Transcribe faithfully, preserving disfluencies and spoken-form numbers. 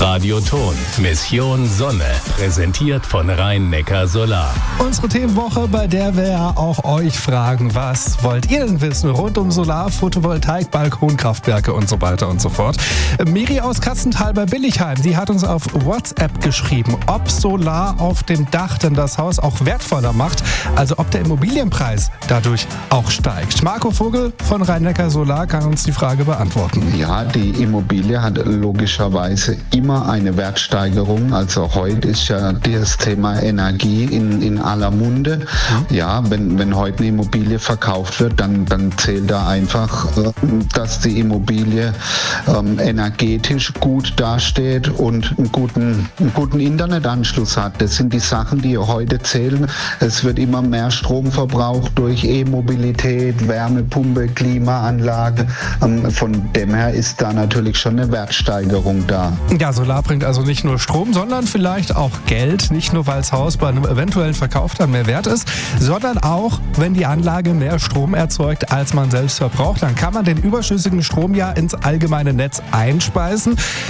Radioton. Mission Sonne. Präsentiert von Rhein-Neckar Solar. Unsere Themenwoche, bei der wir ja auch euch fragen, was wollt ihr denn wissen rund um Solar, Photovoltaik, Balkonkraftwerke und so weiter und so fort. Miri aus Katzenthal bei Billigheim, die hat uns auf WhatsApp geschrieben, ob Solar auf dem Dach denn das Haus auch wertvoller macht, also ob der Immobilienpreis dadurch auch steigt. Marco Vogel von Rhein-Neckar Solar kann uns die Frage beantworten. Ja, die Immobilie hat logischerweise immer eine Wertsteigerung. Also heute ist ja das Thema Energie in, in aller Munde. Ja, wenn, wenn heute eine Immobilie verkauft wird, dann, dann zählt da einfach, dass die Immobilie ähm, energetisch gut dasteht und einen guten, einen guten Internetanschluss hat. Das sind die Sachen, die heute zählen. Es wird immer mehr Strom verbraucht durch E-Mobilität, Wärmepumpe, Klimaanlage. Ähm, von dem her ist da natürlich schon eine Wertsteigerung da. Ja, Solar bringt also nicht nur Strom, sondern vielleicht auch Geld. Nicht nur, weil das Haus bei einem eventuellen Verkauf dann mehr wert ist, sondern auch, wenn die Anlage mehr Strom erzeugt, als man selbst verbraucht. Dann kann man den überschüssigen Strom ja ins allgemeine Netz einspeisen.